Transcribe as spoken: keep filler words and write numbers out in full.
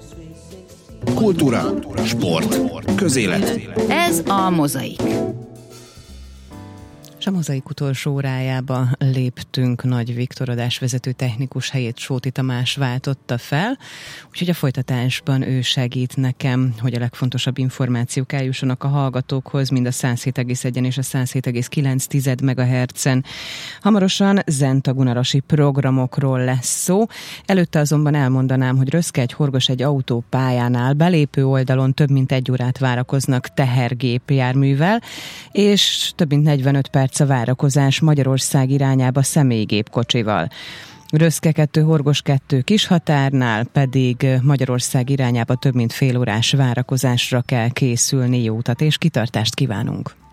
Kultúra, sport, közélet. Ez a Mozaik. És a Mozaik utolsó órájába léptünk. Nagy Viktor adásvezető technikus helyét Sóti Tamás váltotta fel, úgyhogy a folytatásban ő segít nekem, hogy a legfontosabb információk eljussanak a hallgatókhoz, mind a száz hét egész egy és a száz hét egész kilenc megahertzen. Hamarosan zentagunarasi programokról lesz szó. Előtte azonban elmondanám, hogy Röszkegy-Horgos egy autópályánál belépő oldalon több mint egy órát várakoznak tehergépjárművel, és több mint negyvenöt perc a várakozás Magyarország irányába személygépkocsival. Röszke kettő, Horgos kettő Kishatárnál pedig Magyarország irányába több mint fél órás várakozásra kell készülni. Jó utat és kitartást kívánunk!